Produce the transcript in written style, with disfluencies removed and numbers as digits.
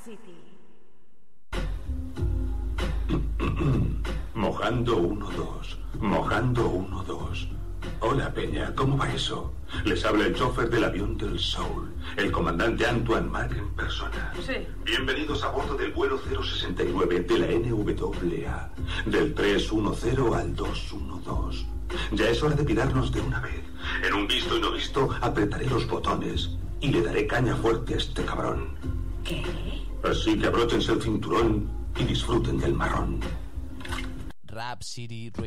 City. Mojando 1-2. Mojando 1-2. Hola, Peña, ¿cómo va eso? Les habla el chofer del avión del Soul, el comandante Antoine Marc en persona. Sí. Bienvenidos a bordo del vuelo 069 de la NWA, del 310 al 212. Ya es hora de pirarnos de una vez. En un visto y no visto, apretaré los botones y le daré caña fuerte a este cabrón. ¿Qué? Así que abróchense el cinturón y disfruten del marrón. Rap City